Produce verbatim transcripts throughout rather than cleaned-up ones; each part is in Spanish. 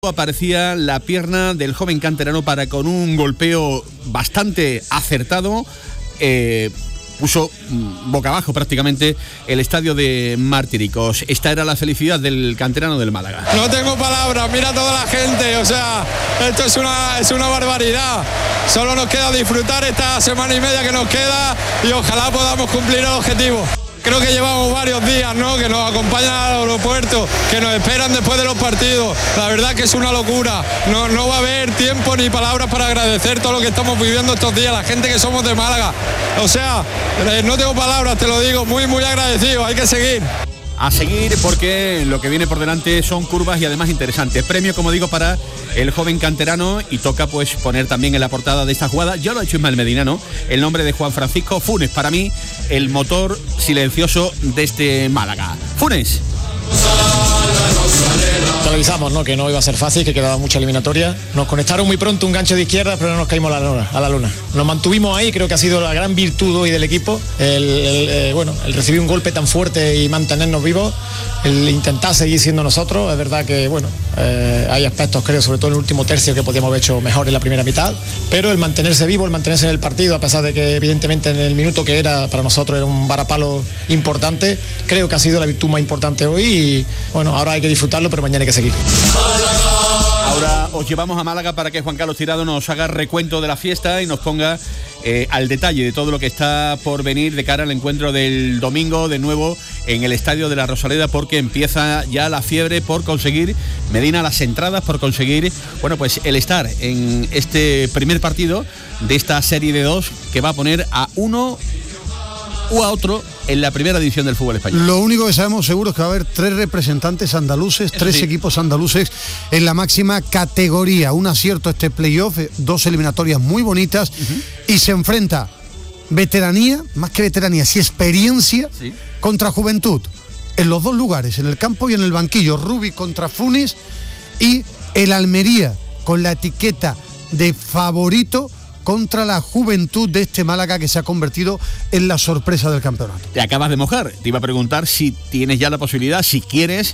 Aparecía la pierna del joven canterano para, con un golpeo bastante acertado, eh, puso boca abajo prácticamente el estadio de Martiricos. Esta era la felicidad del canterano del Málaga. No tengo palabras, mira toda la gente, o sea, esto es una, es una barbaridad. Solo nos queda disfrutar esta semana y media que nos queda y ojalá podamos cumplir el objetivo. Creo que llevamos varios días, ¿no?, que nos acompañan al aeropuerto, que nos esperan después de los partidos. La verdad que es una locura. No, no va a haber tiempo ni palabras para agradecer todo lo que estamos viviendo estos días, la gente que somos de Málaga. O sea, no tengo palabras, te lo digo, muy, muy agradecido. Hay que seguir. A seguir, porque lo que viene por delante son curvas y además interesantes. Premio, como digo, para el joven canterano, y toca pues poner también en la portada de esta jugada, ya lo ha hecho Ismael Medina, ¿no?, el nombre de Juan Francisco Funes, para mí el motor silencioso de este Málaga. Funes. Televisamos, ¿no?, que no iba a ser fácil, que quedaba mucha eliminatoria. Nos conectaron muy pronto un gancho de izquierda, pero no nos caímos a la luna. A la luna. Nos mantuvimos ahí, creo que ha sido la gran virtud hoy del equipo. El, el, eh, bueno, el recibir un golpe tan fuerte y mantenernos vivos, el intentar seguir siendo nosotros. Es verdad que, bueno, eh, hay aspectos, creo, sobre todo en el último tercio, que podíamos haber hecho mejor en la primera mitad, pero el mantenerse vivo, el mantenerse en el partido, a pesar de que evidentemente en el minuto que era, para nosotros era un varapalo importante, creo que ha sido la virtud más importante hoy y, bueno, ahora hay que disfrutarlo, pero mañana hay que seguir. Ahora os llevamos a Málaga para que Juan Carlos Tirado nos haga recuento de la fiesta y nos ponga eh, al detalle de todo lo que está por venir de cara al encuentro del domingo, de nuevo en el Estadio de la Rosaleda, porque empieza ya la fiebre por conseguir, Medina, las entradas, por conseguir, bueno, pues el estar en este primer partido de esta serie de dos que va a poner a uno u a otro en la primera división del fútbol español. Lo único que sabemos seguro es que va a haber tres representantes andaluces, Eso tres sí. equipos andaluces en la máxima categoría. Un acierto este playoff, dos eliminatorias muy bonitas, uh-huh. y se enfrenta veteranía, más que veteranía, sí experiencia, sí. contra juventud. En los dos lugares, en el campo y en el banquillo. Rubí contra Funes, y el Almería con la etiqueta de favorito contra la juventud de este Málaga, que se ha convertido en la sorpresa del campeonato. Te acabas de mojar. Te iba a preguntar si tienes ya la posibilidad, si quieres,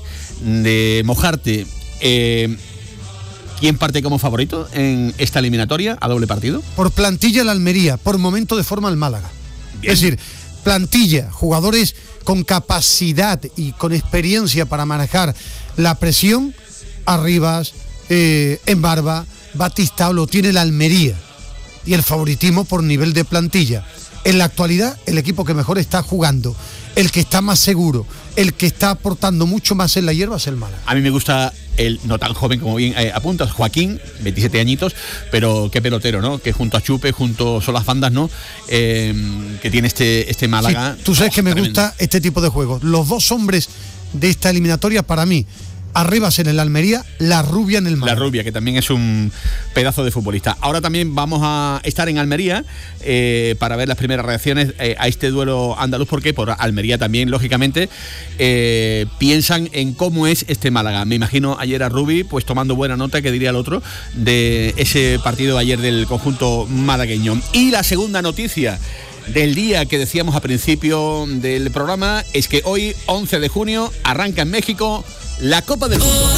de mojarte. Eh, ¿Quién parte como favorito en esta eliminatoria a doble partido? Por plantilla el Almería, por momento de forma el Málaga. Bien. Es decir, plantilla, jugadores con capacidad y con experiencia para manejar la presión. Arribas, eh, Embarba, Batista, lo tiene el Almería. Y el favoritismo por nivel de plantilla. En la actualidad, el equipo que mejor está jugando, el que está más seguro, el que está aportando mucho más en la hierba es el Málaga. A mí me gusta el no tan joven como bien eh, apuntas, Joaquín, veintisiete añitos, pero qué pelotero, ¿no? Que junto a Chupe, junto son las bandas, ¿no? Eh, que tiene este, este Málaga. Sí, tú sabes oh, que me tremendo. Gusta este tipo de juegos. Los dos hombres de esta eliminatoria para mí, Arribas en el Almería, La Rubia en el Málaga. La Rubia, que también es un pedazo de futbolista. Ahora también vamos a estar en Almería eh, para ver las primeras reacciones eh, a este duelo andaluz, porque por Almería también, lógicamente, eh, piensan en cómo es este Málaga. Me imagino ayer a Rubi, pues tomando buena nota, que diría el otro, de ese partido de ayer del conjunto malagueño. Y la segunda noticia del día que decíamos a principio del programa es que hoy, once de junio, arranca en México la Copa del Mundo.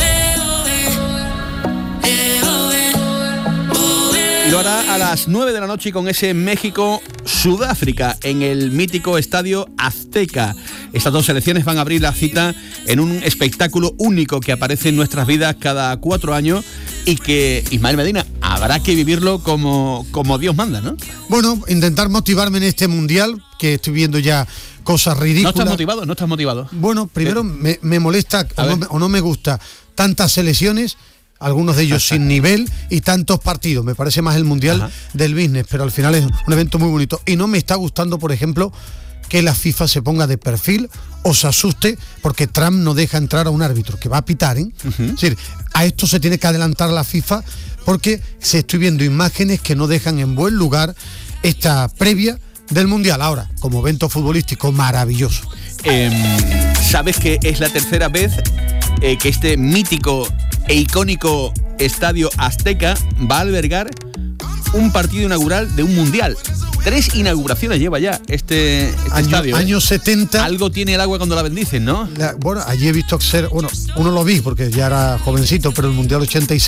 Y lo hará a las nueve de la noche con ese México-Sudáfrica en el mítico Estadio Azteca. Estas dos selecciones van a abrir la cita en un espectáculo único que aparece en nuestras vidas cada cuatro años y que, Ismael Medina, habrá que vivirlo como, como Dios manda, ¿no? Bueno, intentar motivarme en este Mundial, que estoy viendo ya cosas ridículas. ¿No estás motivado? ¿No estás motivado? Bueno, primero me, me molesta o no, o no me gusta tantas selecciones, algunos de ellos sin nivel, y tantos partidos. Me parece más el Mundial Ajá. del business, pero al final es un evento muy bonito. Y no me está gustando, por ejemplo, que la FIFA se ponga de perfil o se asuste porque Trump no deja entrar a un árbitro que va a pitar, ¿eh? Uh-huh. Es decir, a esto se tiene que adelantar la FIFA, porque se estoy viendo imágenes que no dejan en buen lugar esta previa del Mundial. Ahora, como evento futbolístico maravilloso. Eh, ¿Sabes que es la tercera vez eh, que este mítico e icónico Estadio Azteca va a albergar un partido inaugural de un Mundial? Tres inauguraciones lleva ya este, este Año, estadio. ¿eh? Años setenta. Algo tiene el agua cuando la bendicen, ¿no? La, bueno, allí he visto ser, bueno, uno lo vi porque ya era jovencito, pero el Mundial ochenta y seis